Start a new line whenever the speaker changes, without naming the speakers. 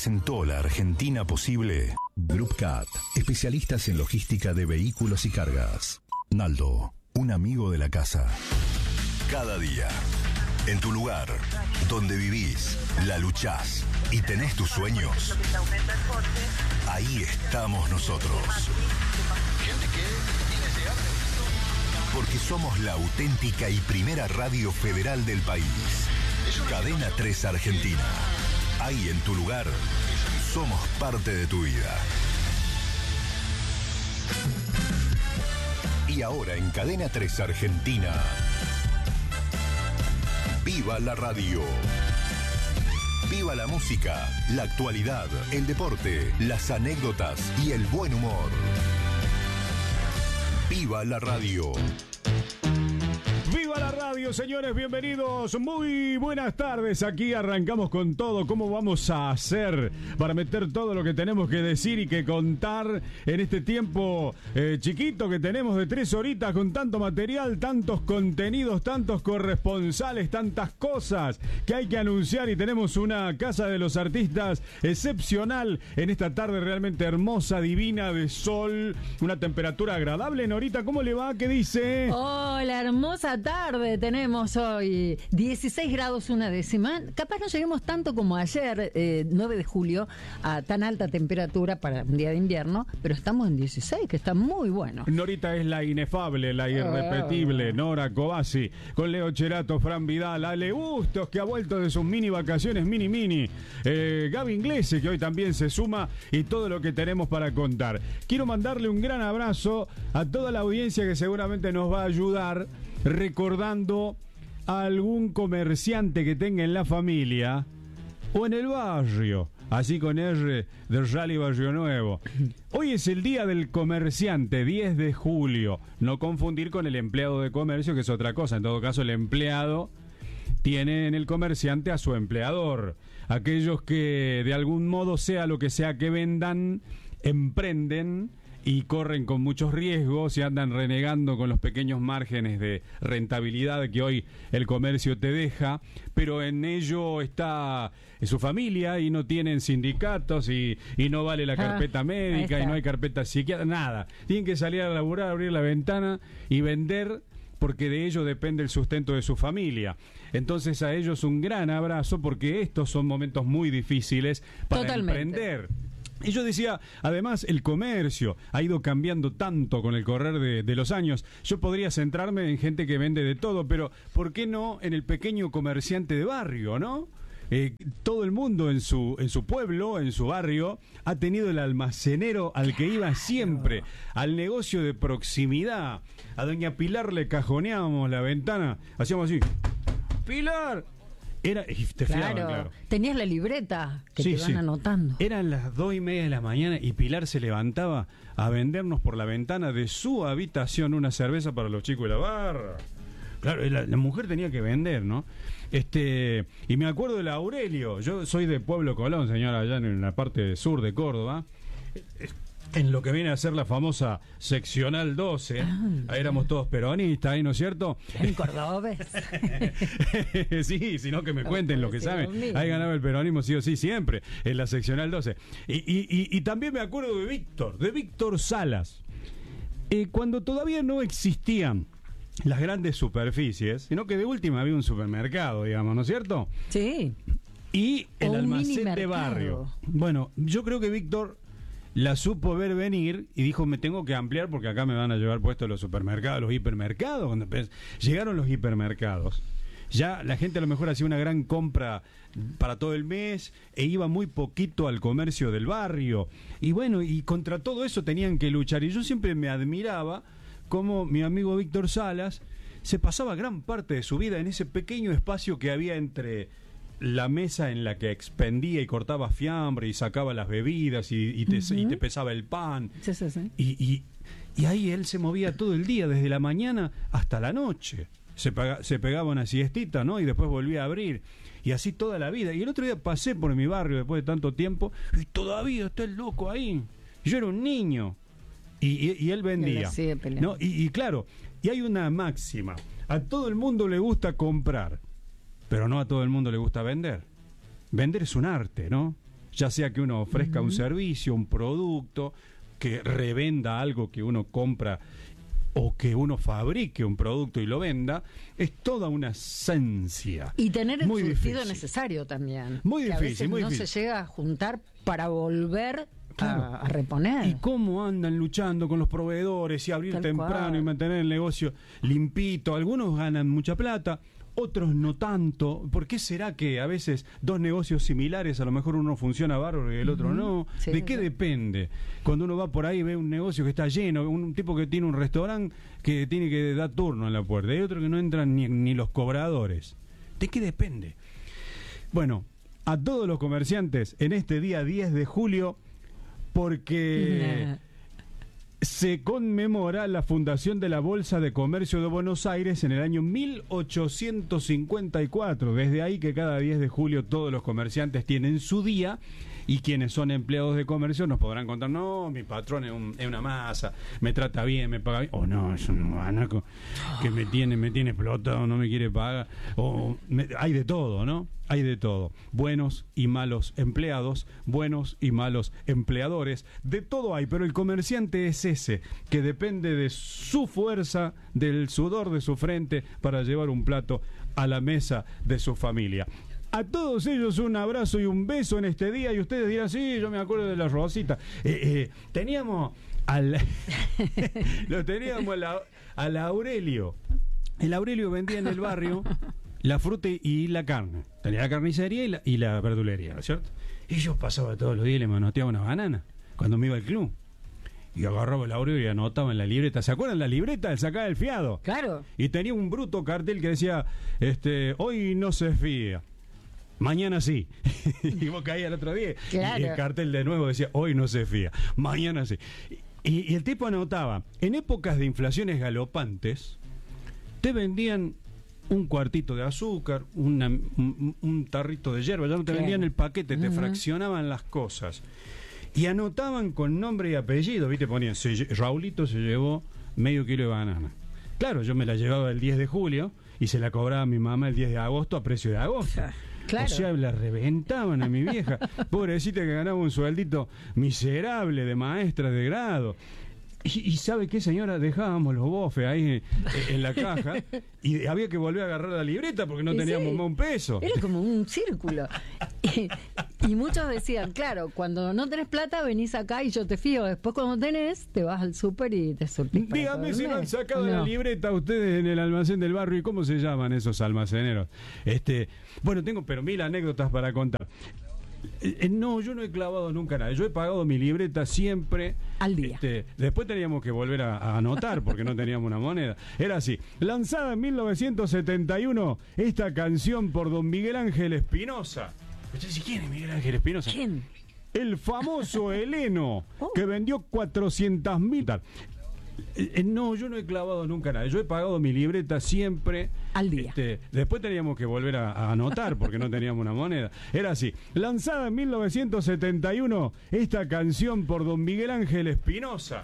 presentó la Argentina posible. Group Cat, especialistas en logística de vehículos y cargas. Naldo, un amigo de la casa. Cada día, en tu lugar, donde vivís, la luchás y tenés tus sueños, ahí estamos nosotros. Porque somos la auténtica y primera radio federal del país. Cadena 3 Argentina. Ahí en tu lugar, somos parte de tu vida. Y ahora en Cadena 3 Argentina, ¡viva la radio! ¡Viva la música, la actualidad, el deporte, las anécdotas y el buen humor! ¡Viva la radio!
¡Viva la radio, señores! Bienvenidos, muy buenas tardes. Aquí arrancamos con todo. ¿Cómo vamos a hacer para meter todo lo que tenemos que decir y que contar en este tiempo chiquito que tenemos de 3 horitas con tanto material, tantos contenidos, tantos corresponsales, tantas cosas que hay que anunciar? Y tenemos una casa de los artistas excepcional en esta tarde realmente hermosa, divina, de sol, una temperatura agradable. Norita, ¿cómo le va? ¿Qué dice?
Hola, hermosa tarde tenemos hoy, 16 grados una décima. Capaz no lleguemos tanto como ayer, 9 de julio, a tan alta temperatura para un día de invierno, pero estamos en 16, que está muy bueno.
Norita es la inefable, la irrepetible Nora Cobasi, con Leo Cherato, Fran Vidal, Ale Bustos, que ha vuelto de sus mini vacaciones, mini, Gaby Inglese, que hoy también se suma, y todo lo que tenemos para contar. Quiero mandarle un gran abrazo a toda la audiencia que seguramente nos va a ayudar recordando a algún comerciante que tenga en la familia o en el barrio, así con R de Rally Barrio Nuevo. Hoy es el día del comerciante, 10 de julio. No confundir con el empleado de comercio, que es otra cosa. En todo caso, el empleado tiene en el comerciante a su empleador. Aquellos que de algún modo, sea lo que sea que vendan, emprenden y corren con muchos riesgos y andan renegando con los pequeños márgenes de rentabilidad que hoy el comercio te deja, pero en ello está su familia y no tienen sindicatos y no vale la carpeta médica y no hay carpeta psiquiátrica, nada. Tienen que salir a laburar, abrir la ventana y vender, porque de ello depende el sustento de su familia. Entonces a ellos un gran abrazo, porque estos son momentos muy difíciles para emprender. Y yo decía, además, el comercio ha ido cambiando tanto con el correr de los años. Yo podría centrarme en gente que vende de todo, pero ¿por qué no en el pequeño comerciante de barrio, no? Todo el mundo en su pueblo, en su barrio, ha tenido el almacenero al que iba siempre, al negocio de proximidad. A doña Pilar le cajoneábamos la ventana, hacíamos así: ¡Pilar! Era, y te fiaban, claro.
Tenías la libreta que te iban anotando.
Eran las 2:30 de la mañana y Pilar se levantaba a vendernos por la ventana de su habitación una cerveza para los chicos de la barra. Claro, la mujer tenía que vender, ¿no? Y me acuerdo de la Aurelio. Yo soy de Pueblo Colón, señora, allá en la parte sur de Córdoba. En lo que viene a ser la famosa seccional 12, ahí éramos todos peronistas, ahí, ¿no es cierto?
En Córdoba.
Sí, sino que me cuenten lo que saben. Ahí ganaba el peronismo, sí o sí, siempre, en la seccional 12. Y también me acuerdo de Víctor Salas. Cuando todavía no existían las grandes superficies, sino que de última había un supermercado, digamos, ¿no es cierto?
Sí.
Y el almacén de barrio. Bueno, yo creo que Víctor la supo ver venir y dijo: me tengo que ampliar porque acá me van a llevar puestos los supermercados, los hipermercados. Cuando llegaron los hipermercados, ya la gente a lo mejor hacía una gran compra para todo el mes e iba muy poquito al comercio del barrio. Y bueno, y contra todo eso tenían que luchar. Y yo siempre me admiraba cómo mi amigo Víctor Salas se pasaba gran parte de su vida en ese pequeño espacio que había entre la mesa en la que expendía y cortaba fiambre y sacaba las bebidas y te pesaba el pan.
Sí.
Y ahí él se movía todo el día, desde la mañana hasta la noche. Se pegaba una siestita, ¿no? Y después volvía a abrir. Y así toda la vida. Y el otro día pasé por mi barrio después de tanto tiempo y todavía está el loco ahí. Yo era un niño. Y él vendía, ¿no? Y claro, y hay una máxima: a todo el mundo le gusta comprar, pero no a todo el mundo le gusta vender. Vender es un arte, ¿no? ya sea que uno ofrezca un servicio, un producto, que revenda algo que uno compra o que uno fabrique un producto y lo venda, es toda una ciencia.
Y tener el
muy
surtido
difícil.
necesario también.
Muy
que
difícil,
a veces
muy
no
difícil.
se llega a juntar para volver
Claro.
a reponer.
Y cómo andan luchando con los proveedores y abrir
Tal
temprano
cual.
y mantener el negocio limpito. Algunos ganan mucha plata, otros no tanto. ¿Por qué será que a veces dos negocios similares, a lo mejor uno funciona bárbaro y el otro no?
Sí,
¿De qué
sí.
depende? Cuando uno va por ahí y ve un negocio que está lleno, un tipo que tiene un restaurante que tiene que dar turno en la puerta, y hay otro que no entran ni los cobradores. ¿De qué depende? Bueno, a todos los comerciantes en este día 10 de julio, porque se conmemora la fundación de la Bolsa de Comercio de Buenos Aires en el año 1854. Desde ahí que cada 10 de julio todos los comerciantes tienen su día, y quienes son empleados de comercio nos podrán contar: no, mi patrón es una masa, me trata bien, me paga bien, o no, es un guanaco que me tiene explotado, no me quiere pagar, hay de todo, ¿no? Hay de todo, buenos y malos empleados, buenos y malos empleadores, de todo hay, pero el comerciante es ese, que depende de su fuerza, del sudor de su frente, para llevar un plato a la mesa de su familia. A todos ellos un abrazo y un beso en este día, y ustedes dirán: sí, yo me acuerdo de la Rosita. Teníamos lo teníamos al Aurelio. El Aurelio vendía en el barrio la fruta y la carne. Tenía la carnicería y la verdulería, ¿no es cierto? Y yo pasaba todos los días y le manoteaba una banana cuando me iba al club. Y agarraba el Aurelio y anotaba en la libreta. ¿Se acuerdan la libreta? El sacaba el fiado.
Claro.
Y tenía un bruto cartel que decía: hoy no se fía, mañana sí. Y vos caías el otro día.
Claro.
Y el cartel de nuevo decía: hoy no se fía, mañana sí. Y el tipo anotaba: en épocas de inflaciones galopantes, te vendían un cuartito de azúcar, un tarrito de hierba, ya no te
Claro.
vendían el paquete, te fraccionaban las cosas. Y anotaban con nombre y apellido, ¿viste? Ponían: Raulito se llevó medio kilo de banana. Claro, yo me la llevaba el 10 de julio y se la cobraba a mi mamá el 10 de agosto a precio de agosto.
Claro.
O sea, la reventaban a mi vieja. Pobrecita, que ganaba un sueldito miserable de maestra de grado. Y ¿sabe qué, señora? Dejábamos los bofes ahí en la caja y había que volver a agarrar la libreta porque no
Y
teníamos
sí,
más un peso.
Era como un círculo. Y muchos decían: claro, cuando no tenés plata venís acá y yo te fío. Después, cuando tenés, te vas al súper y te surtís para todo
Dígame
el
si no han
mes.
sacado
No.
la libreta ustedes en el almacén del barrio. ¿Y cómo se llaman esos almaceneros? Bueno, tengo pero mil anécdotas para contar. No, yo no he clavado nunca nada. Yo he pagado mi libreta siempre
Al día.
Después teníamos que volver a anotar porque no teníamos una moneda. Era así. Lanzada en 1971 esta canción por don Miguel Ángel Espinosa. ¿Usted dice quién es Miguel Ángel Espinosa?
¿Quién?
El famoso Heleno, que vendió 400.000. No, yo no he clavado nunca nada. Yo he pagado mi libreta siempre
Al día.
Después teníamos que volver a anotar porque no teníamos una moneda. Era así. Lanzada en 1971 esta canción por don Miguel Ángel Espinosa.